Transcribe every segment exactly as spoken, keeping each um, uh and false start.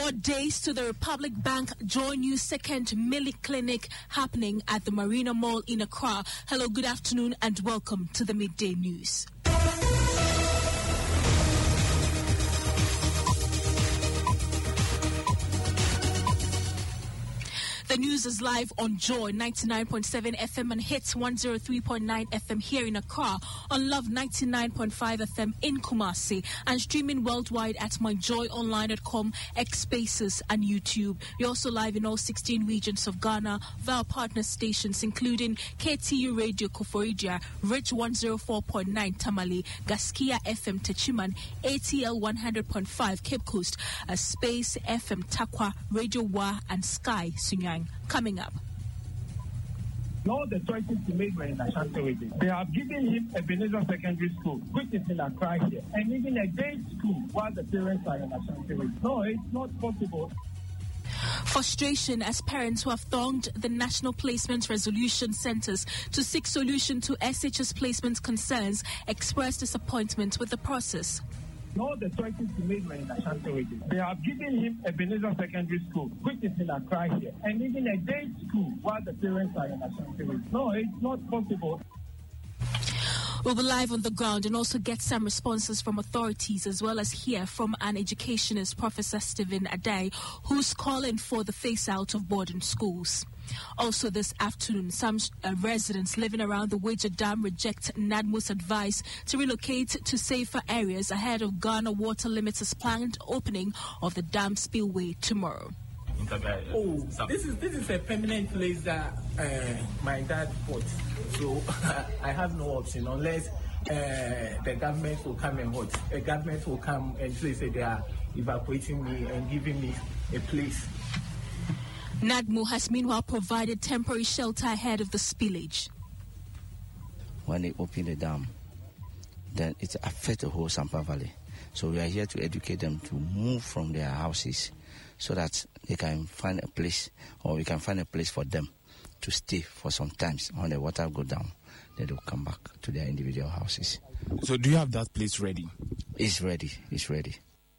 Four days to the Republic Bank Joy News second Millie Clinic happening at the Marina Mall in Accra. Hello, good afternoon, and welcome to the Midday News. The news is live on Joy ninety-nine point seven F M and Hits one oh three point nine F M here in Accra, on Love ninety-nine point five F M in Kumasi, and streaming worldwide at my joy online dot com, X Spaces, and YouTube. We're also live in all sixteen regions of Ghana via our partner stations, including K T U Radio Koforidua, Ridge one oh four point nine Tamale, Gaskia F M Techiman, A T L one hundred point five Cape Coast, uh, Space F M Takwa, Radio Wa, and Sky Sunyang. Coming up. All the choices he made were in Ashanti Region. They have given him Ebenezer Secondary School, which is in Accra here, and even a day school while the parents are in Ashanti Region. No, it's not possible. Frustration as parents who have thronged the National Placement Resolution Centres to seek solution to S H S placement concerns express disappointment with the process. All the choices he made were in Ashanti Region. They have given him Ebenezer Secondary School, which is in Accra here, and even a day school while the parents are in Ashanti Region. No, it's not possible. We'll be live on the ground and also get some responses from authorities, as well as hear from an educationist, Professor Stephen Adai, who's calling for the phase-out of boarding schools. Also this afternoon, some uh, residents living around the Wager Dam reject NADMO's advice to relocate to safer areas ahead of Ghana Water Limited's planned opening of the dam spillway tomorrow. Oh, this is this is a permanent place that uh, my dad bought, so I have no option unless uh, the government will come and what? The government will come and say, say they are evacuating me and giving me a place. NADMO has meanwhile provided temporary shelter ahead of the spillage. When they open the dam, then it affects the whole Sampa Valley. So we are here to educate them to move from their houses so that they can find a place, or we can find a place for them to stay for some times. When the water go down, then they will come back to their individual houses. So do you have that place ready? It's ready. It's ready.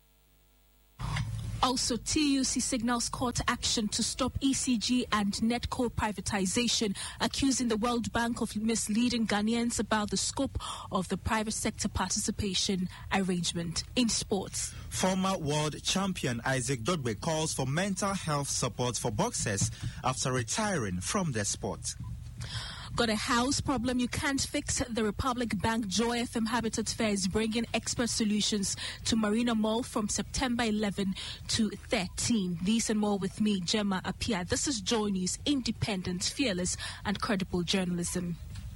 Also, T U C signals court action to stop E C G and Netco privatization, accusing the World Bank of misleading Ghanaians about the scope of the private sector participation arrangement. In sports, former world champion Isaac Dogbe calls for mental health support for boxers after retiring from the sport. Got a house problem you can't fix? The Republic Bank Joy F M Habitat Fair is bringing expert solutions to Marina Mall from September eleventh to thirteenth. These and more with me, Gemma Apia. This is Joy News, independent, fearless, and credible journalism.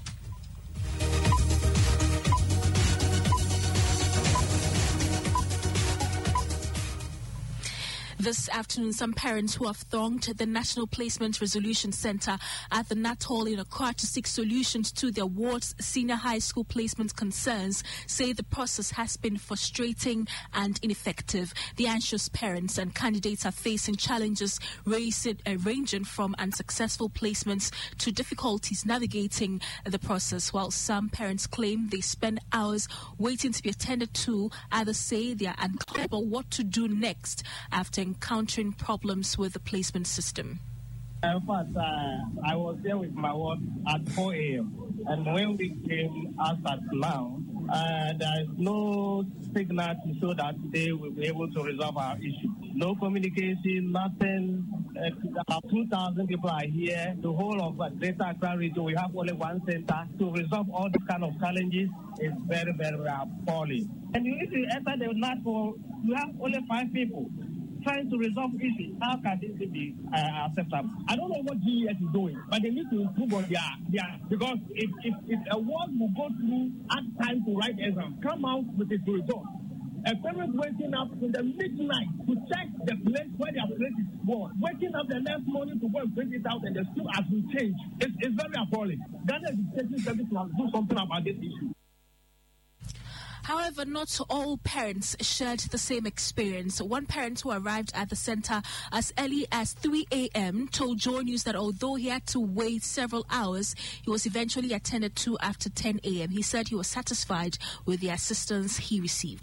This afternoon, some parents who have thronged the National Placement Resolution Centre at the Nat Hall in Accra to seek solutions to their ward's senior high school placement concerns say the process has been frustrating and ineffective. The anxious parents and candidates are facing challenges raising, uh, ranging from unsuccessful placements to difficulties navigating the process, while some parents claim they spend hours waiting to be attended to. Others say they are unclear about what to do next after encountering problems with the placement system. In fact, uh, I was there with my wife at four a.m. and when we came as at now, uh, there is no signal to show that they will be able to resolve our issue. No communication, nothing. Uh, two thousand people are here. The whole of uh, Greater Accra region, we have only one center to resolve all these kind of challenges. Is very, very appalling. And you, if you enter the NADMO, you have only five people trying to resolve issues. How can this be uh, acceptable? I don't know what G E S is doing, but they need to improve on their, their because if, if, if a ward will go through at time to write exam, come out with its result. A parent waking up in the midnight to check the place where their place is born, waking up the next morning to go and print it out, and the school has been changed. It's, it's very appalling. Ghana Education Service must do something about this issue. However, not all parents shared the same experience. One parent who arrived at the center as early as three a.m. told Joy News that although he had to wait several hours, he was eventually attended to after ten a.m. He said he was satisfied with the assistance he received.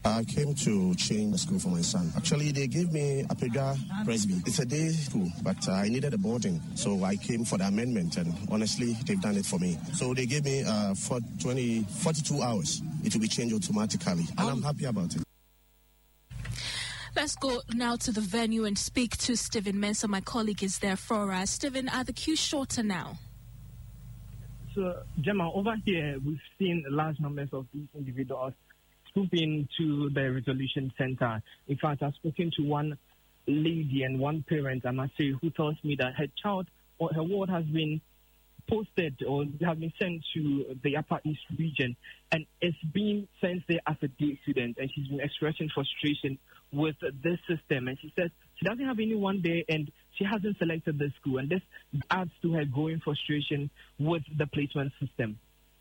I came to change the school for my son. Actually, they gave me Apedra Presby. It's a day school, but uh, I needed a boarding, so I came for the amendment, and honestly, they've done it for me. So they gave me uh, for twenty, forty-two hours. It will be changed automatically, and um, I'm happy about it. Let's go now to the venue and speak to Stephen Mensah. My colleague is there for us. Stephen, are the queues shorter now? So, Gemma, over here, we've seen large numbers of these individuals trooping to the resolution center. In fact, I've spoken to one lady and one parent, I must say, who tells me that her child or her ward has been posted or have been sent to the Upper East region, and it's been sent there as a day student, and she's been expressing frustration with this system, and she says she doesn't have anyone there and she hasn't selected the school, and this adds to her growing frustration with the placement system.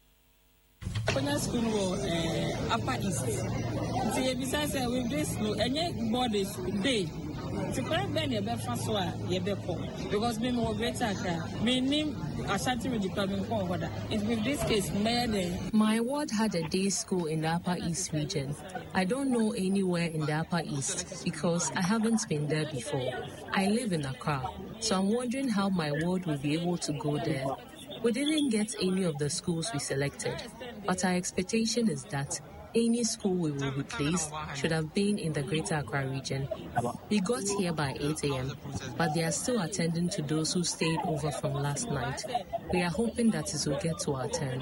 School uh, Upper East. Besides, with this school, any bodies day. To correct Ben, you better fast one, you better because me more greater. Me name Ashanti with the problem for in this case, my ward had a day school in the Upper East region. I don't know anywhere in the Upper East because I haven't been there before. I live in Accra, so I'm wondering how my ward will be able to go there. We didn't get any of the schools we selected, but our expectation is that any school we will replace should have been in the Greater Accra region. We got here by eight a.m., but they are still attending to those who stayed over from last night. We are hoping that it will get to our turn.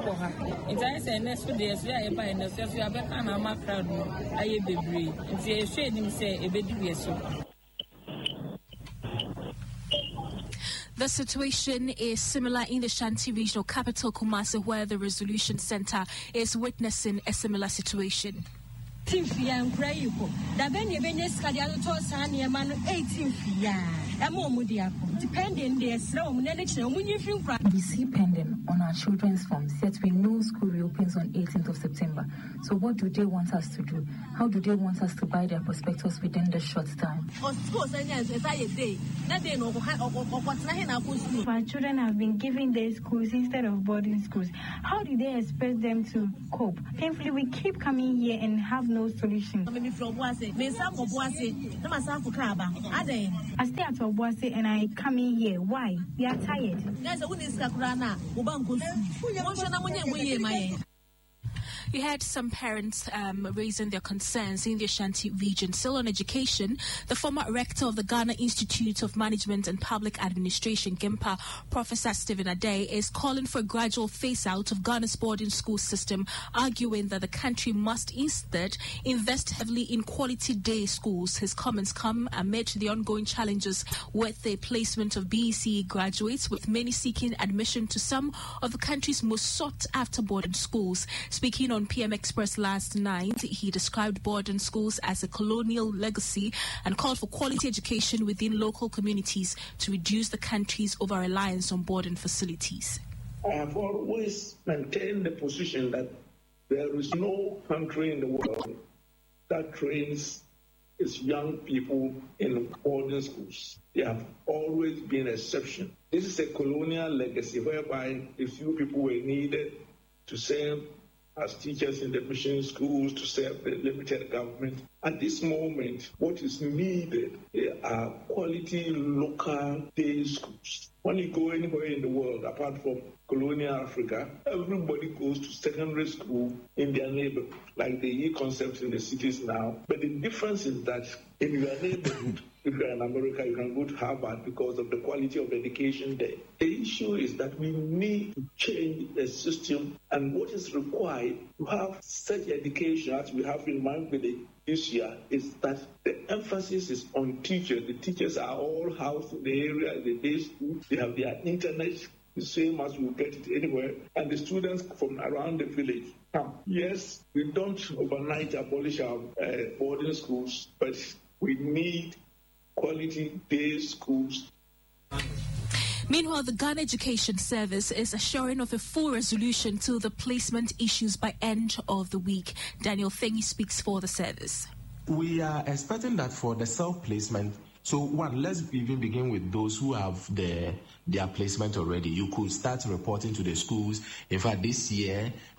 The situation is similar in the Shanti regional capital, Kumasi, where the Resolution Center is witnessing a similar situation. Depending we see pending on our children's forms, yet we know school reopens on eighteenth of September. So what do they want us to do? How do they want us to buy their prospectus within the short time? My children have been given day schools instead of boarding schools. How do they expect them to cope? Painfully, we keep coming here and have no solution. I stay at Obuasi and I come in here. Why? We are tired. You had some parents um, raising their concerns in the Ashanti region. Still on education, the former rector of the Ghana Institute of Management and Public Administration, GIMPA, Professor Stephen Adey, is calling for a gradual phase-out of Ghana's boarding school system, arguing that the country must instead invest heavily in quality day schools. His comments come amid the ongoing challenges with the placement of B E C graduates, with many seeking admission to some of the country's most sought-after boarding schools. Speaking on On P M Express last night, he described boarding schools as a colonial legacy and called for quality education within local communities to reduce the country's over-reliance on boarding facilities. I have always maintained the position that there is no country in the world that trains its young people in boarding schools. There have always been an exception. This is a colonial legacy whereby a few people were needed to serve as teachers in the mission schools, to serve the limited government. At this moment, what is needed are quality local day schools. When you go anywhere in the world, apart from colonial Africa, everybody goes to secondary school in their neighborhood, like the e-concepts in the cities now. But the difference is that in your neighborhood, if you're in America, you can go to Harvard because of the quality of education there. The issue is that we need to change the system, and what is required to have such education as we have in my village this year is that the emphasis is on teachers. The teachers are all housed in the area, in the day school. They have their internet, the same as you get it anywhere, and the students from around the village come. Yes, we don't overnight abolish our uh, boarding schools, but we need quality day schools. Meanwhile, the Ghana Education Service is assuring of a full resolution to the placement issues by end of the week. Daniel Fengi speaks for the service. We are expecting that for the self-placement. So one, let's even begin with those who have the, their placement already. You could start reporting to the schools. In fact, this year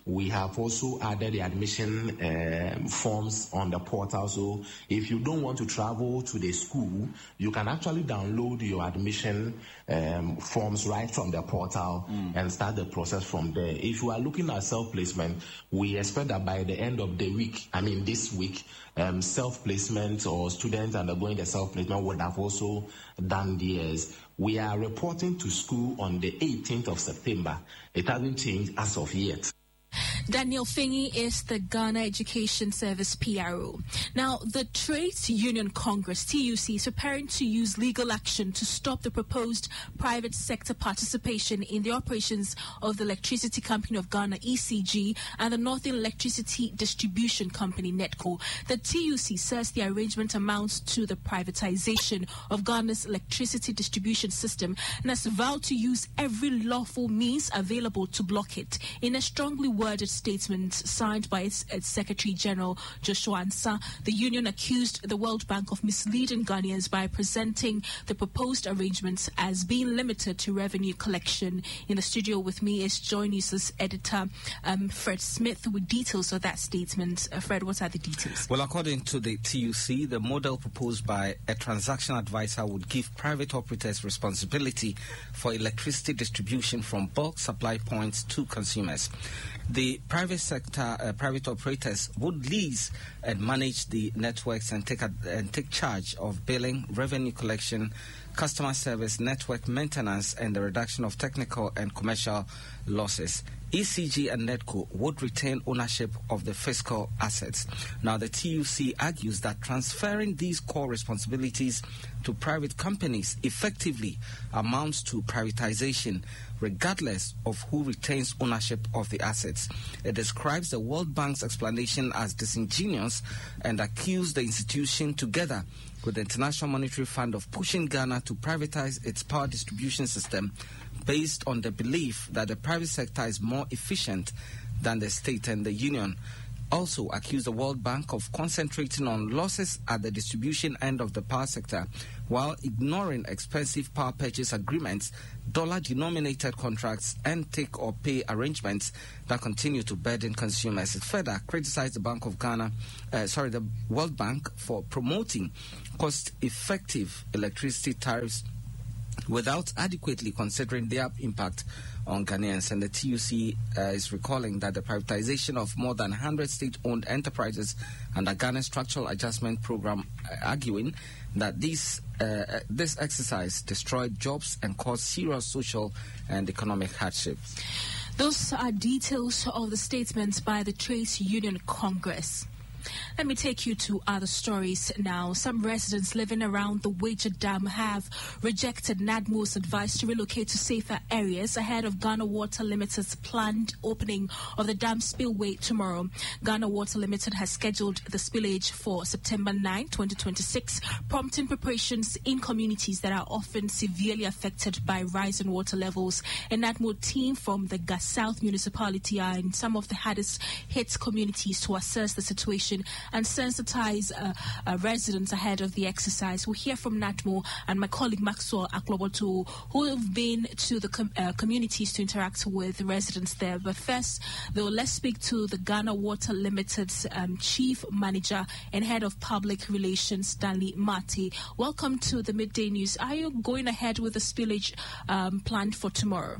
We have also added the admission um, forms on the portal. So if you don't want to travel to the school, you can actually download your admission um, forms right from the portal mm. and start the process from there. If you are looking at self-placement, we expect that by the end of the week, I mean this week, um, self-placement or students undergoing the self-placement would have also done theirs. We are reporting to school on the eighteenth of September. It hasn't changed as of yet. Daniel Fingy is the Ghana Education Service P R O. Now, the Trades Union Congress, T U C, is preparing to use legal action to stop the proposed private sector participation in the operations of the Electricity Company of Ghana, E C G, and the Northern Electricity Distribution Company, NEDCO. The T U C says the arrangement amounts to the privatization of Ghana's electricity distribution system and has vowed to use every lawful means available to block it. In a strongly worded statement signed by its, its Secretary General Joshua Ansah, the union accused the World Bank of misleading Ghanaians by presenting the proposed arrangements as being limited to revenue collection. In the studio with me is Joy News' editor um, Fred Smith with details of that statement. Uh, Fred, what are the details? Well, according to the T U C, the model proposed by a transaction advisor would give private operators responsibility for electricity distribution from bulk supply points to consumers. The private sector, uh, private operators would lease and manage the networks and take a, and take charge of billing, revenue collection, customer service, network maintenance, and the reduction of technical and commercial losses. E C G and NEDCO would retain ownership of the fiscal assets. Now, the T U C argues that transferring these core responsibilities to private companies effectively amounts to privatization, regardless of who retains ownership of the assets. It describes the World Bank's explanation as disingenuous and accused the institution, together with the International Monetary Fund, of pushing Ghana to privatize its power distribution system based on the belief that the private sector is more efficient than the state. And the union also accused the World Bank of concentrating on losses at the distribution end of the power sector while ignoring expensive power purchase agreements, dollar-denominated contracts, and take-or-pay arrangements that continue to burden consumers. It further criticized the Bank of Ghana, uh, sorry, the World Bank for promoting cost-effective electricity tariffs without adequately considering their impact on Ghanaians. And the T U C uh, is recalling that the privatization of more than one hundred state-owned enterprises under Ghana's structural adjustment program, uh, arguing that this, uh, this exercise destroyed jobs and caused serious social and economic hardship. Those are details of the statements by the Trades Union Congress. Let me take you to other stories now. Some residents living around the Wager Dam have rejected NADMO's advice to relocate to safer areas ahead of Ghana Water Limited's planned opening of the dam spillway tomorrow. Ghana Water Limited has scheduled the spillage for September ninth, twenty twenty-six, prompting preparations in communities that are often severely affected by rising water levels. A NADMO team from the Gas South municipality are in some of the hardest hit communities to assess the situation and sensitize uh, uh, residents ahead of the exercise. We'll hear from NADMO and my colleague Maxwell Akloboto, who have been to the com- uh, communities to interact with residents there. But first, though, let's speak to the Ghana Water Limited's um, Chief Manager and Head of Public Relations, Stanley Mate. Welcome to the Midday News. Are you going ahead with the spillage um, planned for tomorrow?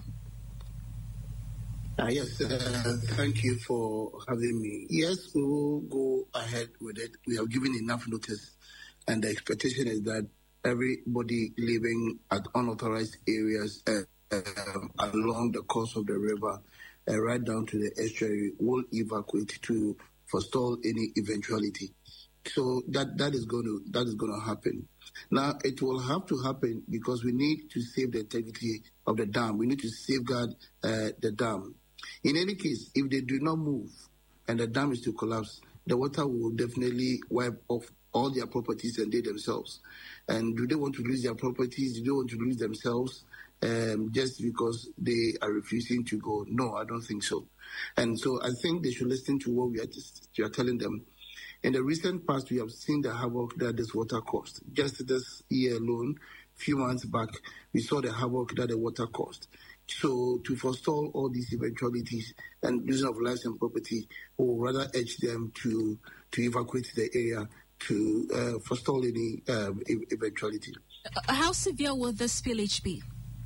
Uh, yes, uh, thank you for having me. Yes, we will go ahead with it. We have given enough notice, and the expectation is that everybody living at unauthorized areas uh, uh, along the course of the river, uh, right down to the estuary, will evacuate to forestall any eventuality. So that that is going to that is going to happen. Now, it will have to happen because we need to save the integrity of the dam. We need to safeguard uh, the dam. In any case, if they do not move and the dam is to collapse, the water will definitely wipe off all their properties and they themselves. And do they want to lose their properties? Do they want to lose themselves um, just because they are refusing to go? No, I don't think so. And so I think they should listen to what we are, just, we are telling them. In the recent past, we have seen the havoc that this water caused. Just this year alone, a few months back, we saw the havoc that the water caused. So to forestall all these eventualities and losing of lives and property, we will rather urge them to, to evacuate the area to uh, forestall any um, e- eventuality. Uh, how severe will the spillage be?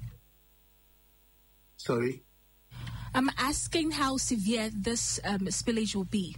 Sorry? I'm asking how severe this um, spillage will be.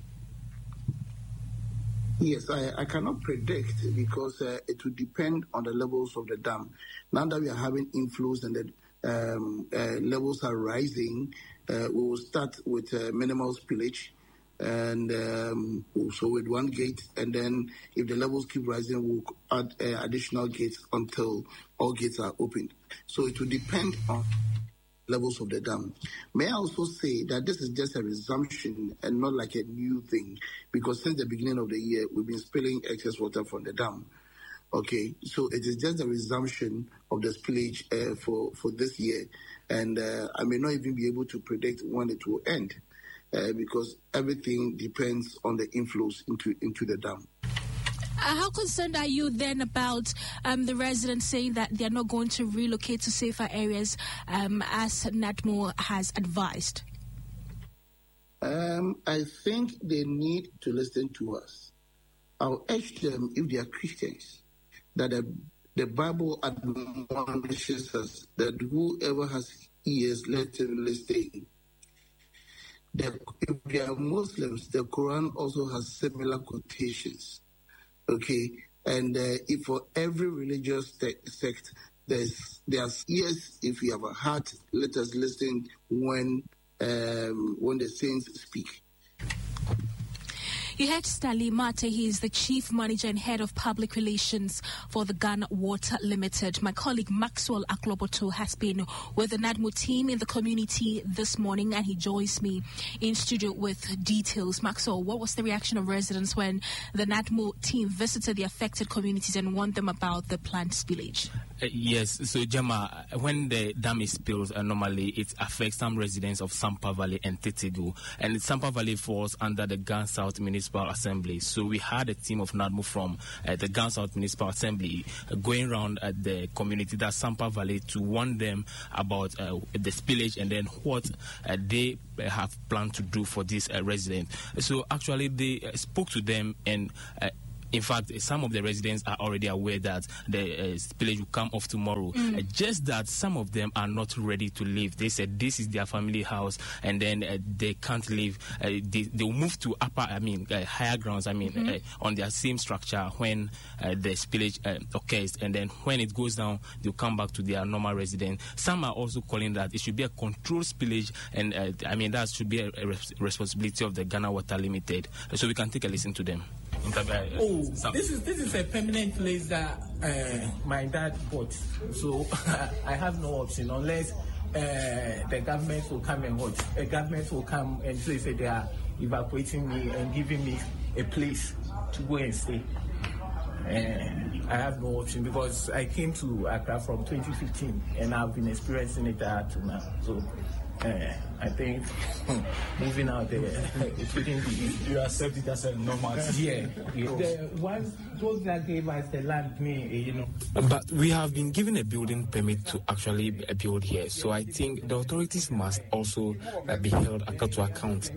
Yes, I, I cannot predict because uh, it will depend on the levels of the dam. Now that we are having inflows and the um, uh, levels are rising, uh, we will start with uh, minimal spillage, and um, so with one gate, and then if the levels keep rising, we'll add uh, additional gates until all gates are opened. So it will depend on levels of the dam. May I also say that this is just a resumption and not like a new thing, because since the beginning of the year, we've been spilling excess water from the dam. Okay, so it is just a resumption of the spillage uh, for, for this year. And uh, I may not even be able to predict when it will end, uh, because everything depends on the inflows into, into the dam. Uh, how concerned are you then about um, the residents saying that they're not going to relocate to safer areas um, as NADMO has advised? Um, I think they need to listen to us. I'll urge them, if they are Christians, that the, the Bible admonishes us that whoever has ears, let him listen. The, if they are Muslims, the Quran also has similar quotations. Okay, and uh, if for every religious te- sect, there's there's ears. If you have a heart, let us listen when um, when the saints speak. You heard Stanley Mate. He is the Chief Manager and Head of Public Relations for the Ghana Water Limited. My colleague Maxwell Akloboto has been with the NADMO team in the community this morning, and he joins me in studio with details. Maxwell, what was the reaction of residents when the NADMO team visited the affected communities and warned them about the planned spillage? Uh, yes, so Gemma, when the dam is spilled, uh, normally it affects some residents of Sampa Valley and Titidu, and Sampa Valley falls under the Ghana South Municipal Assembly. So we had a team of NADMO from uh, the Ghana South Municipal Assembly uh, going around at the community, that Sampa Valley, to warn them about uh, the spillage and then what uh, they uh, have planned to do for these uh, residents. So actually they uh, spoke to them, and uh, in fact, some of the residents are already aware that the uh, spillage will come off tomorrow. Mm. Uh, just that some of them are not ready to leave. They said this is their family house, and then uh, they can't leave. Uh, they they will move to upper, I mean, uh, higher grounds. I mean, mm-hmm. uh, on their same structure when uh, the spillage uh, occurs, and then when it goes down, they'll come back to their normal residence. Some are also calling that it should be a controlled spillage, and uh, I mean that should be a, a res- responsibility of the Ghana Water Limited. So we can take a listen to them. Oh, this is this is a permanent place that uh, my dad bought, so I have no option unless uh, the government will come and watch. The government will come and say, say they are evacuating me and giving me a place to go and stay. Uh, I have no option because I came to Accra from twenty fifteen and I've been experiencing it up to now. So. Uh, I think moving out there, it wouldn't be easy. You accept it as a normal. Yeah, yeah. The ones, those that gave us the land, me, you know. But we have been given a building permit to actually build here, so I think the authorities must also uh, be held to account.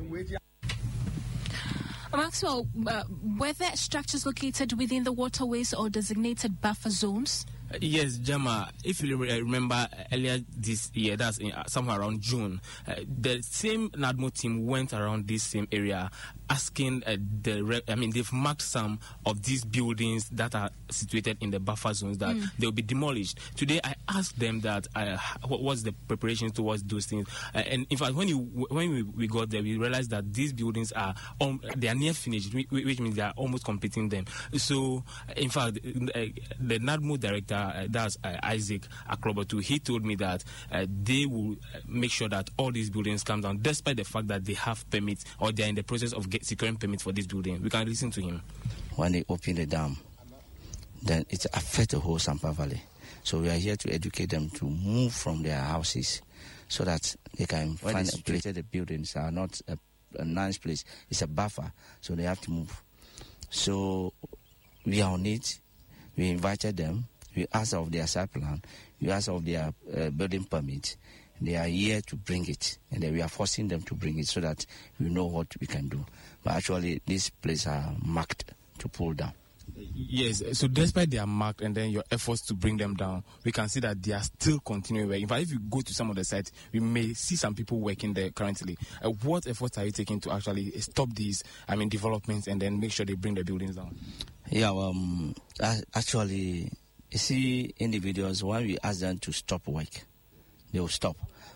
Maxwell, uh, were there structures located within the waterways or designated buffer zones? Uh, yes, Gemma, if you re- remember earlier this year, that's in, uh, somewhere around June, uh, the same NADMO team went around this same area asking uh, the, re- I mean, they've marked some of these buildings that are situated in the buffer zones that mm. they'll be demolished. Today, I asked them that uh, what was the preparation towards those things. Uh, and in fact, when you when we, we got there, we realized that these buildings are um, they are near finished, which means they are almost completing them. So, in fact, uh, the NADMO director, uh, that's uh, Isaac Akloboto, he told me that uh, they will make sure that all these buildings come down, despite the fact that they have permits or they are in the process of get, securing permits for this building. We can listen to him. When they open the dam, then it affects the whole Sampa Valley. So we are here to educate them to move from their houses so that they can when find a place. The buildings are not a, a nice place. It's a buffer, so they have to move. So we are on it. We invited them. We asked of their site plan. We asked of their uh, building permit. They are here to bring it, and then we are forcing them to bring it so that we know what we can do. But actually, these places are marked to pull down. Yes, so despite they are marked and then your efforts to bring them down, we can see that they are still continuing work. In fact, if you go to some of the sites, we may see some people working there currently. Uh, what efforts are you taking to actually stop these, I mean, developments and then make sure they bring the buildings down? Yeah, um, actually, you see, individuals, when we ask them to stop work, they will stop.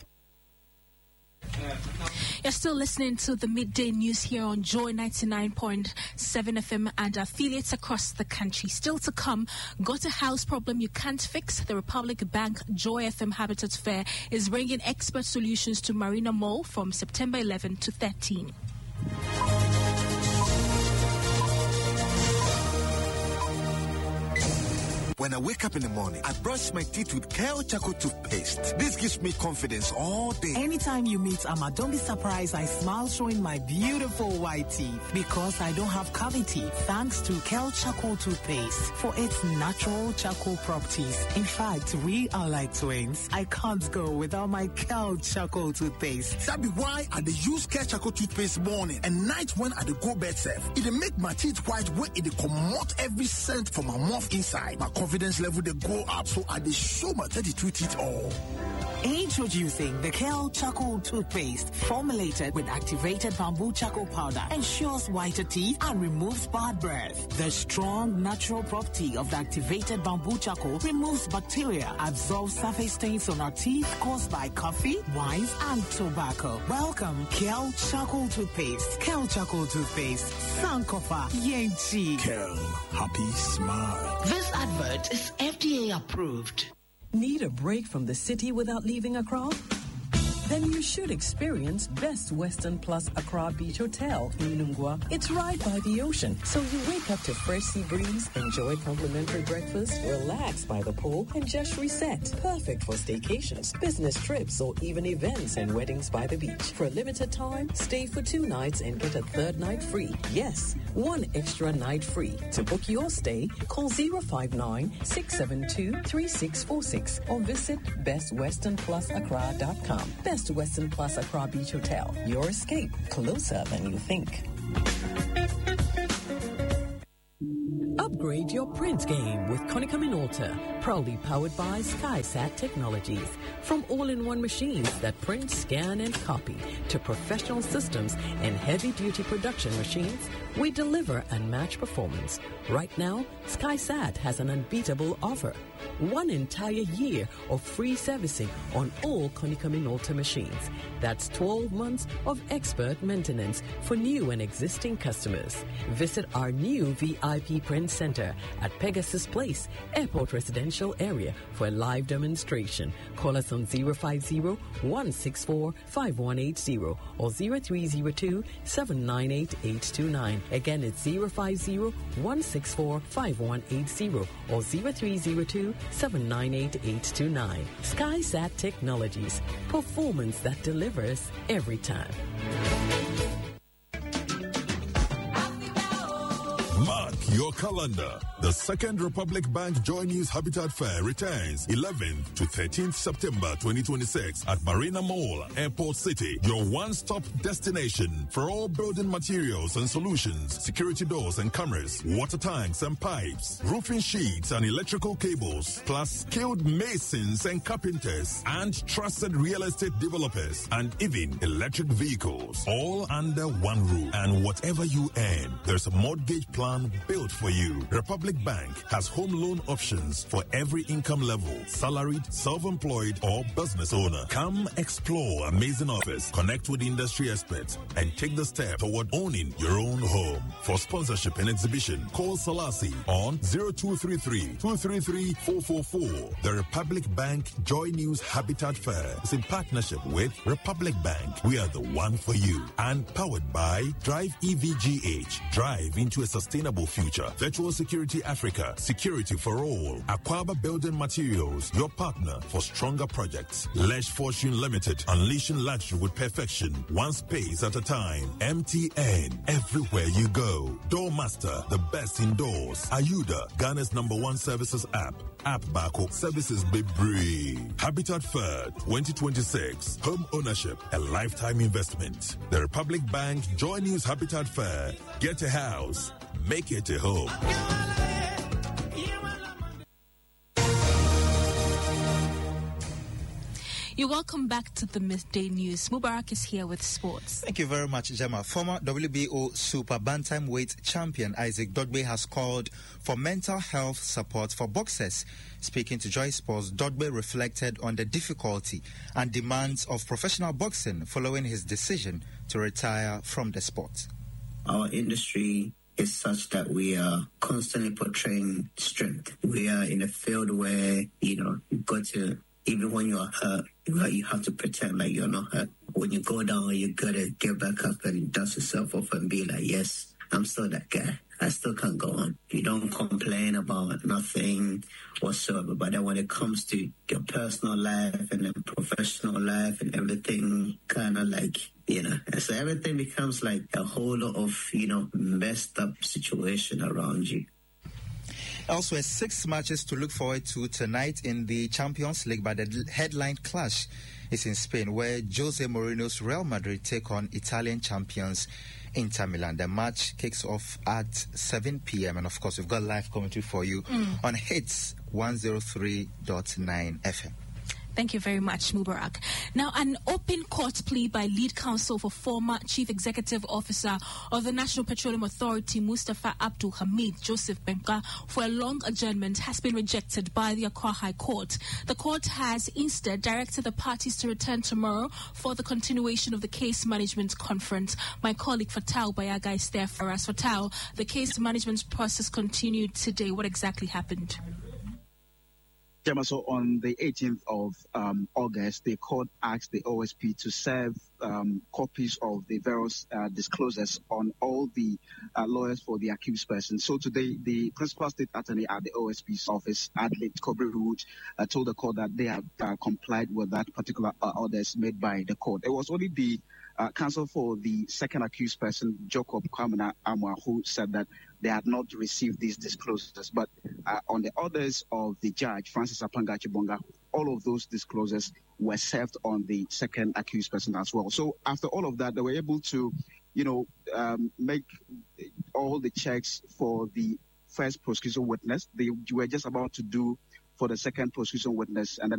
You're still listening to the midday news here on Joy ninety-nine point seven F M and affiliates across the country. Still to come, got a house problem you can't fix? The Republic Bank Joy F M Habitat Fair is bringing expert solutions to Marina Mall from September eleventh to thirteenth. When I wake up in the morning, I brush my teeth with Kale Charcoal toothpaste. This gives me confidence all day. Anytime you meet Amma, don't be surprised I smile showing my beautiful white teeth because I don't have cavity thanks to Kale Charcoal toothpaste for its natural charcoal properties. In fact, we are like twins. I can't go without my Kale Charcoal toothpaste. That be why I dey use Kale Charcoal toothpaste morning and night when I dey go bed safe. It dey make my teeth white when it dey comot every scent from my mouth inside. My confidence level they go up, so I dey show my thirty-two teeth all. Introducing the Kale Charcoal toothpaste, formulated with activated bamboo charcoal powder, ensures whiter teeth and removes bad breath. The strong natural property of the activated bamboo charcoal removes bacteria, absorbs surface stains on our teeth caused by coffee, wines, and tobacco. Welcome, Kale Charcoal toothpaste. Kale Charcoal toothpaste. Sankofa Yenchi. Kale, happy smile. This advert is F D A approved. Need a break from the city without leaving Accra? Then you should experience Best Western Plus Accra Beach Hotel in Nungwa. It's right by the ocean, so you wake up to fresh sea breeze, enjoy complimentary breakfast, relax by the pool, and just reset. Perfect for staycations, business trips, or even events and weddings by the beach. For a limited time, stay for two nights and get a third night free. Yes, one extra night free. To book your stay, call zero five nine, six seven two, three six four six or visit best western plus accra dot com. Best Western Plus Accra Beach Hotel. Your escape closer than you think. Upgrade your print game with Konica Minolta, proudly powered by SkySat Technologies. From all-in-one machines that print, scan, and copy to professional systems and heavy-duty production machines, we deliver unmatched performance. Right now, SkySat has an unbeatable offer. One entire year of free servicing on all Konica Minolta machines. That's twelve months of expert maintenance for new and existing customers. Visit our new V I P Print Center at Pegasus Place, Airport Residential Area for a live demonstration. Call us on zero five zero, one six four, five one eight zero or zero three zero two, seven nine eight, eight two nine. Again, it's zero five zero, one six four, five one eight zero or zero three zero two, seven nine eight, eight two nine. SkySat Technologies. Performance that delivers every time. Mark your calendar. The Second Republic Bank Joy News Habitat Fair returns eleventh to thirteenth September twenty twenty-six at Marina Mall, Airport City. Your one-stop destination for all building materials and solutions, security doors and cameras, water tanks and pipes, roofing sheets and electrical cables, plus skilled masons and carpenters, and trusted real estate developers, and even electric vehicles, all under one roof. And whatever you earn, there's a mortgage plan built for you. Republic Bank has home loan options for every income level, salaried, self-employed, or business owner. Come explore amazing offers, connect with industry experts, and take the step toward owning your own home. For sponsorship and exhibition, call Salasi on zero two three three, two three three, four four four. The Republic Bank Joy News Habitat Fair is in partnership with Republic Bank. We are the one for you. And powered by Drive E V G H. Drive into a sustainable future. future. Virtual Security Africa, security for all. Aquaba Building Materials, your partner for stronger projects. Lesh Fortune Limited, unleashing luxury with perfection, one space at a time. M T N, everywhere you go. Doormaster, the best indoors. Ayuda, Ghana's number one services app. App Bako, services be free. Habitat Fair twenty twenty-six, home ownership, a lifetime investment. The Republic Bank Joy News Habitat Fair. Get a house, make it a home. You're welcome back to the Midday News. Mubarak is here with sports. Thank you very much, Gemma. Former W B O Super Bantamweight champion Isaac Dogbe has called for mental health support for boxers. Speaking to Joy Sports, Dogbe reflected on the difficulty and demands of professional boxing following his decision to retire from the sport. Our industry is such that we are constantly portraying strength. We are in a field where, you know, you've got to, even when you are hurt, you have to pretend like you're not hurt. When you go down, you got to get back up and dust yourself off and be like, yes, I'm still that guy. I still can't go on. You don't complain about nothing whatsoever. But then when it comes to your personal life and then professional life and everything, kind of like, you know, and so everything becomes like a whole lot of, you know, messed up situation around you. Elsewhere, six matches to look forward to tonight in the Champions League, but the headline clash is in Spain, where Jose Mourinho's Real Madrid take on Italian champions Inter Milan. The match kicks off at seven p.m. and of course we've got live commentary for you mm. on Hits one oh three point nine F M. Thank you very much, Mubarak. Now, an open court plea by lead counsel for former Chief Executive Officer of the National Petroleum Authority, Mustafa Abdul Hamid Joseph Benka, for a long adjournment has been rejected by the Accra High Court. The court has instead directed the parties to return tomorrow for the continuation of the case management conference. My colleague Fatal Bayaga is there for us. Fatal, the case management process continued today. What exactly happened? So on the eighteenth of um, August, the court asked the O S P to serve um, copies of the various uh, disclosures on all the uh, lawyers for the accused person. So today, the principal state attorney at the O S P's office, Adelaide Kobe-Wood, uh, told the court that they have uh, complied with that particular uh, orders made by the court. It was only the uh, counsel for the second accused person, Jacob Kwamina Amwa, who said that they had not received these disclosures. But uh, on the orders of the judge, Francis Apanga Chibonga, all of those disclosures were served on the second accused person as well. So after all of that, they were able to, you know, um, make all the checks for the first prosecution witness. They were just about to do for the second prosecution witness, and then